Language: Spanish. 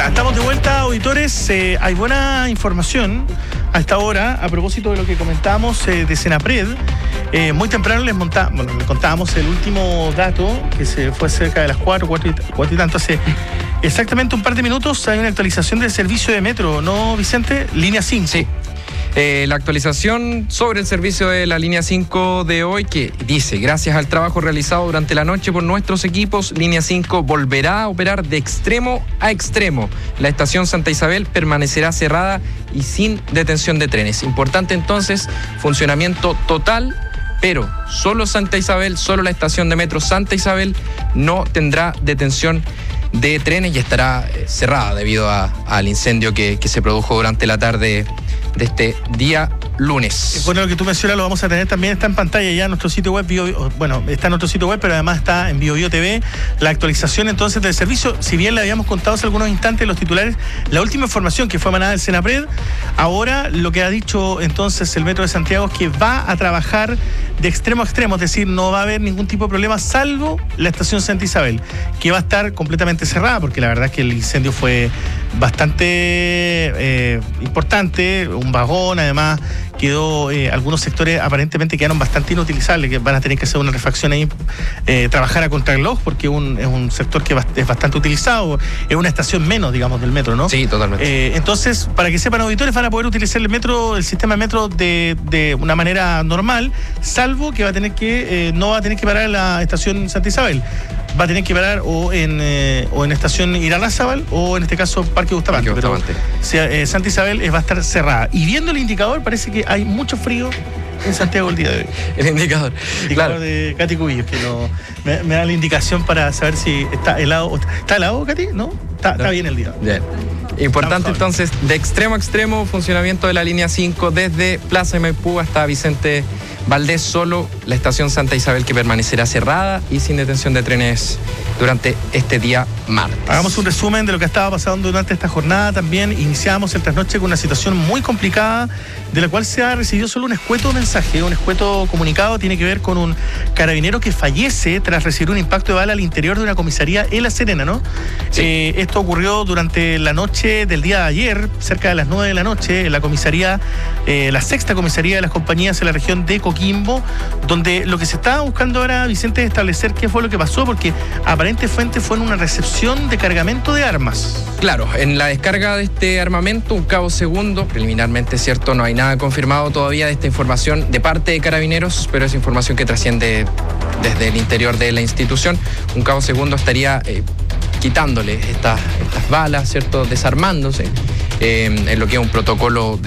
Ya, estamos de vuelta, auditores. Hay buena información a esta hora a propósito de lo que comentábamos de Senapred. Muy temprano les contábamos el último dato, que se fue cerca de las 4 y tanto. Hace exactamente un par de minutos hay una actualización del servicio de metro, ¿no, Vicente? Línea 5. Sí. La actualización sobre el servicio de la línea 5 de hoy, que dice: gracias al trabajo realizado durante la noche por nuestros equipos, línea 5 volverá a operar de extremo a extremo. La estación Santa Isabel permanecerá cerrada y sin detención de trenes. Importante entonces, funcionamiento total, pero solo Santa Isabel, solo la estación de metro Santa Isabel no tendrá detención de trenes y estará cerrada debido al incendio que se produjo durante la tarde de este día lunes. Bueno, lo que tú mencionas lo vamos a tener también, está en pantalla ya en nuestro sitio web, está en nuestro sitio web, pero además está en BioBio TV, la actualización entonces del servicio. Si bien le habíamos contado hace algunos instantes los titulares, la última información que fue emanada del Senapred, ahora lo que ha dicho entonces el Metro de Santiago es que va a trabajar de extremo a extremo, es decir, no va a haber ningún tipo de problema salvo la estación Santa Isabel, que va a estar completamente cerrada, porque la verdad es que el incendio fue bastante importante, un vagón, además quedó, algunos sectores aparentemente quedaron bastante inutilizables, que van a tener que hacer una refacción ahí, trabajar a contrarreloj, porque es un sector que es bastante utilizado, es una estación menos, digamos, del metro, ¿no? Sí, totalmente. Entonces, para que sepan, auditores, van a poder utilizar el metro, el sistema de metro de una manera normal, salvo que no va a tener que parar en la estación Santa Isabel. Va a tener que parar o en estación Irarrázaval o en este caso Parque Bustamante. Pero Santa Isabel va a estar cerrada. Y viendo el indicador, parece que hay mucho frío en Santiago el día de hoy. El indicador claro, de Katy Cubillos, que me da la indicación para saber si está helado. ¿Está helado, Katy? ¿No? Está bien el día. Bien. Importante entonces, de extremo a extremo, funcionamiento de la línea 5 desde Plaza de Maipú hasta Vicente Valdés, solo la estación Santa Isabel que permanecerá cerrada y sin detención de trenes durante este día martes. Hagamos un resumen de lo que estaba pasando durante esta jornada. También iniciamos el trasnoche con una situación muy complicada, de la cual se ha recibido solo un escueto mensaje, un escueto comunicado. Tiene que ver con un carabinero que fallece tras recibir un impacto de bala al interior de una comisaría en La Serena, ¿no? Sí. Esto ocurrió durante la noche del día de ayer, cerca de las 9 de la noche, en la comisaría, la sexta comisaría de las compañías en la región de Coquimbo, donde lo que se estaba buscando ahora, Vicente, es establecer qué fue lo que pasó, porque aparente fuente fue en una recepción de cargamento de armas. Claro, en la descarga de este armamento, un cabo segundo, preliminarmente, cierto, no hay nada confirmado todavía de esta información de parte de Carabineros, pero es información que trasciende desde el interior de la institución. Un cabo segundo estaría quitándole estas balas, cierto, desarmándose, en lo que es un protocolo